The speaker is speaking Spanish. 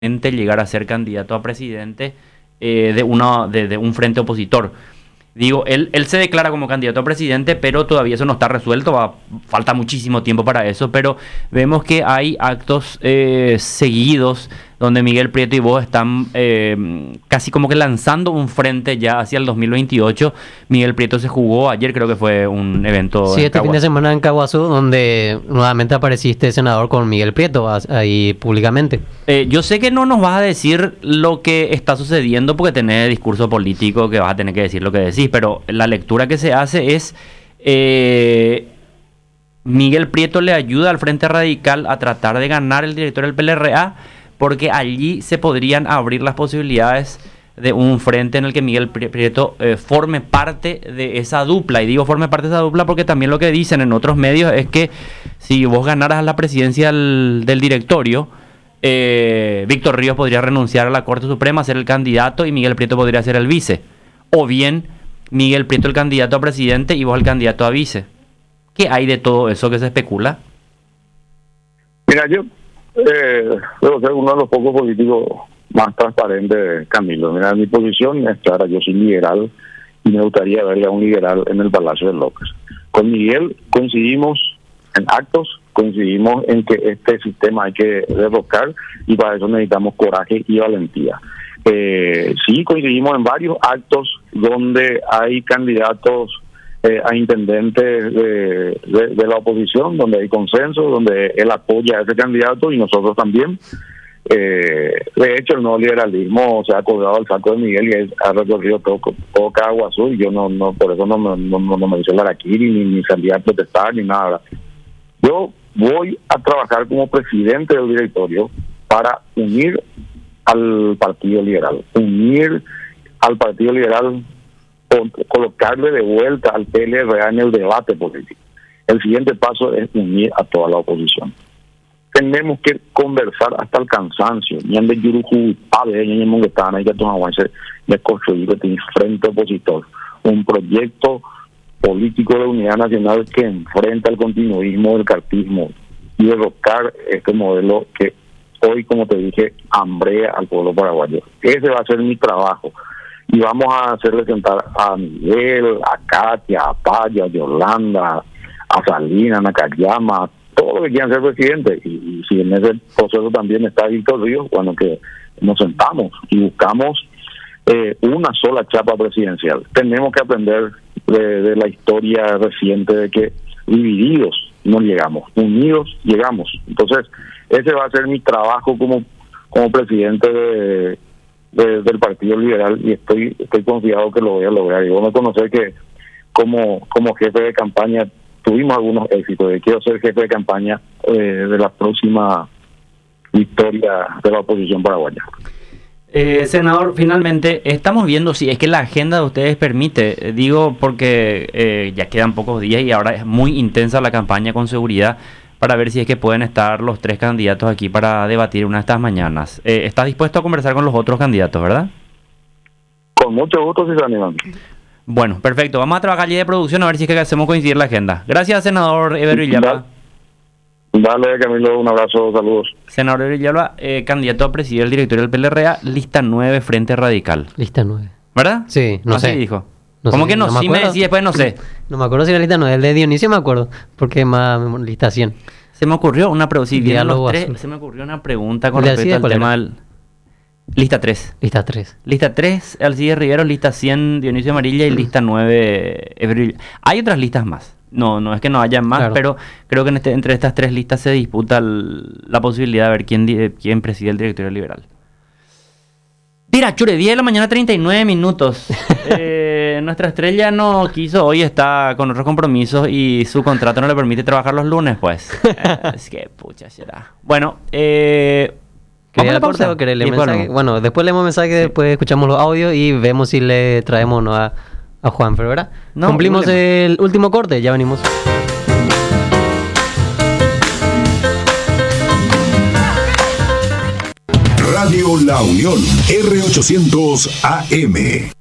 llegar a ser candidato a presidente de un frente opositor. Digo, él se declara como candidato a presidente, pero todavía eso no está resuelto, falta muchísimo tiempo para eso, pero vemos que hay actos seguidos donde Miguel Prieto y vos están casi como que lanzando un frente ya hacia el 2028. Miguel Prieto se jugó ayer, creo que fue un evento. Sí, este fin de semana en Caguazú, donde nuevamente apareciste, senador, con Miguel Prieto ahí públicamente. Yo sé que no nos vas a decir lo que está sucediendo porque tenés discurso político que vas a tener que decir lo que decís, pero la lectura que se hace es Miguel Prieto le ayuda al Frente Radical a tratar de ganar el directorio del PLRA, porque allí se podrían abrir las posibilidades de un frente en el que Miguel Prieto forme parte de esa dupla. Y digo forme parte de esa dupla porque también lo que dicen en otros medios es que si vos ganaras la presidencia del directorio, Víctor Ríos podría renunciar a la Corte Suprema, ser el candidato, y Miguel Prieto podría ser el vice. O bien Miguel Prieto el candidato a presidente y vos el candidato a vice. ¿Qué hay de todo eso que se especula? Mira, yo debo ser uno de los pocos políticos más transparentes, Camilo. Mira, mi posición es clara, yo soy liberal y me gustaría verle a un liberal en el Palacio de López. Con Miguel coincidimos en actos, coincidimos en que este sistema hay que derrocar y para eso necesitamos coraje y valentía. Sí, coincidimos en varios actos donde hay candidatos a intendentes de la oposición, donde hay consenso, donde él apoya a ese candidato y nosotros también. De hecho, el nuevo liberalismo se ha colgado al saco de Miguel y ha recorrido todo Caguazú, y yo no por eso no me hice el araquiri ni salí a protestar ni nada. Yo voy a trabajar como presidente del directorio para unir al Partido Liberal, colocarle de vuelta al PLRA en el debate político. El siguiente paso es unir a toda la oposición. Tenemos que conversar hasta el cansancio. De construir este frente opositor, un proyecto político de unidad nacional que enfrenta el continuismo del cartismo y derrocar este modelo que hoy, como te dije, hambrea al pueblo paraguayo. Ese va a ser mi trabajo. Y vamos a hacerle sentar a Miguel, a Katia, a Paya, a Yolanda, a Salina, a Nakayama, todos los que quieran ser presidentes. Y si en ese proceso también está Víctor Ríos, cuando que nos sentamos y buscamos una sola chapa presidencial. Tenemos que aprender de la historia reciente de que divididos no llegamos, unidos llegamos. Entonces, ese va a ser mi trabajo como presidente del Partido Liberal, y estoy confiado que lo voy a lograr. Y vos me conocés que como jefe de campaña tuvimos algunos éxitos. Quiero ser jefe de campaña de la próxima victoria de la oposición paraguaya. Senador, finalmente estamos viendo si es que la agenda de ustedes permite, digo porque ya quedan pocos días y ahora es muy intensa la campaña con seguridad, para ver si es que pueden estar los tres candidatos aquí para debatir una de estas mañanas. ¿Estás dispuesto a conversar con los otros candidatos, verdad? Con mucho gusto, si se animan. Bueno, perfecto. Vamos a trabajar allí de producción a ver si es que hacemos coincidir la agenda. Gracias, senador Eber Villalba. Dale, Camilo, un abrazo, saludos. Senador Eber Villalba, candidato a presidir el directorio del PLRA, lista 9, Frente Radical. Lista 9. ¿Verdad? Sí, no sé. Así dijo. No ¿Cómo sé, que no? no me Sí me acuerdo. decís, después no sé. No me acuerdo si la lista 9, el de Dionisio me acuerdo, porque es más lista 100. Se me ocurrió una pregunta. Si vienen los Diálogo tres, azul. se me ocurrió una pregunta con ¿Le respecto decide al cuál tema era? del. Lista 3. Lista 3. Lista 3, Alcides Rivero, lista 100, Dionisio Amarilla, y lista 9, Eber. Hay otras listas más. No es que no haya más, Claro. pero creo que entre estas tres listas se disputa la posibilidad de ver quién preside el directorio liberal. Mira, Chure, 10 de la mañana, 39 minutos. Nuestra estrella no quiso, hoy está con otros compromisos y su contrato no le permite trabajar los lunes, pues. Es que pucha será. Bueno, ¿vamos a ¿Quería la el corte pausa? o querés leer Y después mensaje? hablamos. Bueno, después leemos mensaje, después escuchamos los audios y vemos si le traemos o no a Juanfer, ¿verdad? No, Cumplimos volvemos. el último corte, ya venimos. Radio La Unión, R800 AM.